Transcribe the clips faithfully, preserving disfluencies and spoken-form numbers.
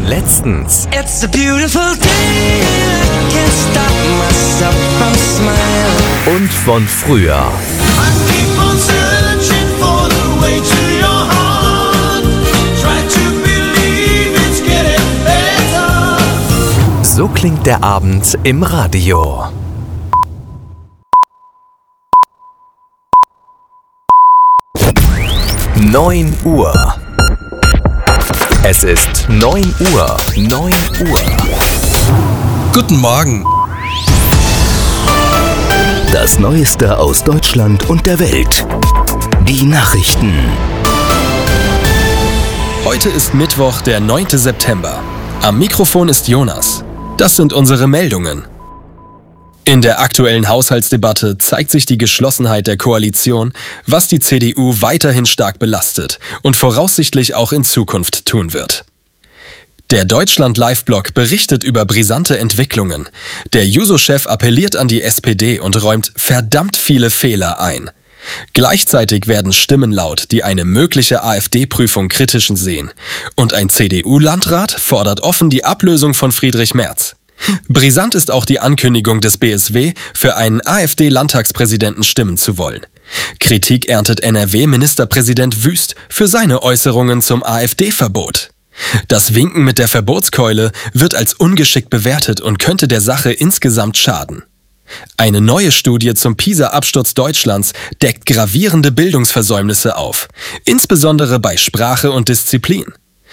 letztens. It's a beautiful day, I can't stop myself from smiling. Und von früher. I keep on searching for the way to your heart. Try to believe it's getting better. So klingt der Abend im Radio. neun Uhr. Es ist neun Uhr. neun Uhr. Guten Morgen. Das Neueste aus Deutschland und der Welt. Die Nachrichten. Heute ist Mittwoch, der neunte September. Am Mikrofon ist Jonas. Das sind unsere Meldungen. In der aktuellen Haushaltsdebatte zeigt sich die Geschlossenheit der Koalition, was die C D U weiterhin stark belastet und voraussichtlich auch in Zukunft tun wird. Der Deutschland-Live-Blog berichtet über brisante Entwicklungen. Der Juso-Chef appelliert an die S P D und räumt verdammt viele Fehler ein. Gleichzeitig werden Stimmen laut, die eine mögliche AfD-Prüfung kritisch sehen. Und ein C D U-Landrat fordert offen die Ablösung von Friedrich Merz. Brisant ist auch die Ankündigung des B S W, für einen AfD-Landtagspräsidenten stimmen zu wollen. Kritik erntet N R W-Ministerpräsident Wüst für seine Äußerungen zum AfD-Verbot. Das Winken mit der Verbotskeule wird als ungeschickt bewertet und könnte der Sache insgesamt schaden. Eine neue Studie zum PISA-Absturz Deutschlands deckt gravierende Bildungsversäumnisse auf, insbesondere bei Sprache und Disziplin.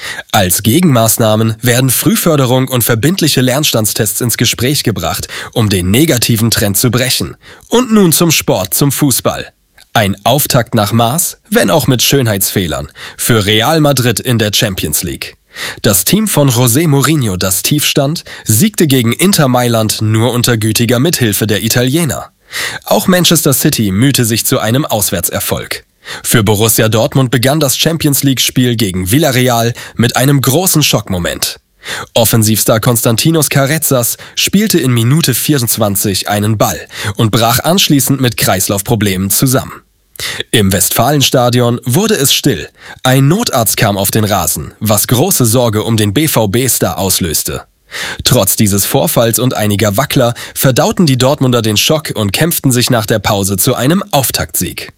Als Gegenmaßnahmen werden Frühförderung und verbindliche Lernstandstests ins Gespräch gebracht, um den negativen Trend zu brechen. Und nun zum Sport, zum Fußball. Ein Auftakt nach Maß, wenn auch mit Schönheitsfehlern, für Real Madrid in der Champions League. Das Team von José Mourinho, das tief stand, siegte gegen Inter Mailand nur unter gütiger Mithilfe der Italiener. Auch Manchester City mühte sich zu einem Auswärtserfolg. Für Borussia Dortmund begann das Champions-League-Spiel gegen Villarreal mit einem großen Schockmoment. Offensivstar Konstantinos Carezas spielte in Minute vierundzwanzig einen Ball und brach anschließend mit Kreislaufproblemen zusammen. Im Westfalenstadion wurde es still. Ein Notarzt kam auf den Rasen, was große Sorge um den B V B-Star auslöste. Trotz dieses Vorfalls und einiger Wackler verdauten die Dortmunder den Schock und kämpften sich nach der Pause zu einem Auftaktsieg.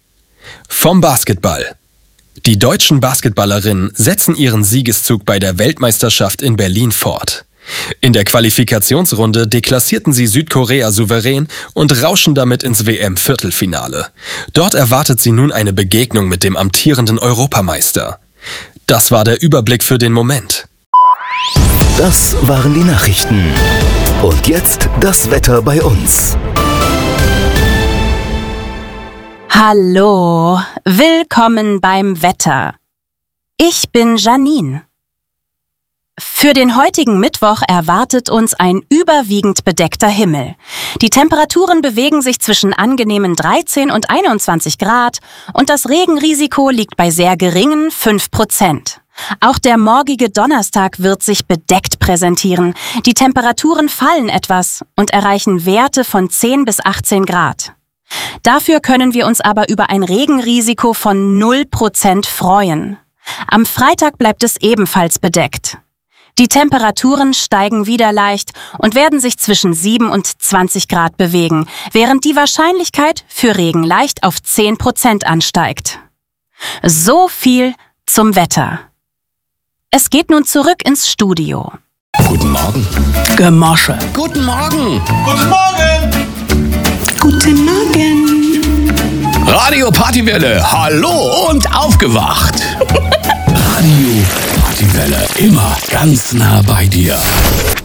Vom Basketball. Die deutschen Basketballerinnen setzen ihren Siegeszug bei der Weltmeisterschaft in Berlin fort. In der Qualifikationsrunde deklassierten sie Südkorea souverän und rauschen damit ins W M-Viertelfinale. Dort erwartet sie nun eine Begegnung mit dem amtierenden Europameister. Das war der Überblick für den Moment. Das waren die Nachrichten. Und jetzt das Wetter bei uns. Hallo, willkommen beim Wetter. Ich bin Janine. Für den heutigen Mittwoch erwartet uns ein überwiegend bedeckter Himmel. Die Temperaturen bewegen sich zwischen angenehmen dreizehn und einundzwanzig Grad und das Regenrisiko liegt bei sehr geringen fünf Prozent. Auch der morgige Donnerstag wird sich bedeckt präsentieren. Die Temperaturen fallen etwas und erreichen Werte von zehn bis achtzehn Grad. Dafür können wir uns aber über ein Regenrisiko von null Prozent freuen. Am Freitag bleibt es ebenfalls bedeckt. Die Temperaturen steigen wieder leicht und werden sich zwischen sieben und zwanzig Grad bewegen, während die Wahrscheinlichkeit für Regen leicht auf zehn Prozent ansteigt. So viel zum Wetter. Es geht nun zurück ins Studio. Guten Morgen. Gemasche. Guten Morgen. Guten Morgen. Guten Morgen. Radio Partywelle, hallo und aufgewacht. Radio Partywelle, immer ganz nah bei dir.